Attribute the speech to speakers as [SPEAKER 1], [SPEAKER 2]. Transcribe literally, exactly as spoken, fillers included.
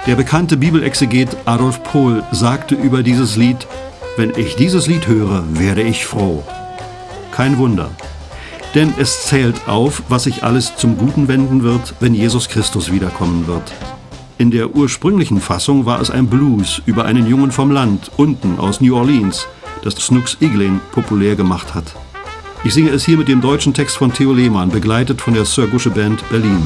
[SPEAKER 1] Der bekannte Bibelexeget Adolf Pohl sagte über dieses Lied: Wenn ich dieses Lied höre, werde ich froh. Kein Wunder, denn es zählt auf, was sich alles zum Guten wenden wird, wenn Jesus Christus wiederkommen wird. In der ursprünglichen Fassung war es ein Blues über einen Jungen vom Land, unten aus New Orleans, das Snooks Eaglin populär gemacht hat. Ich singe es hier mit dem deutschen Text von Theo Lehmann, begleitet von der Sir Gusche Band Berlin.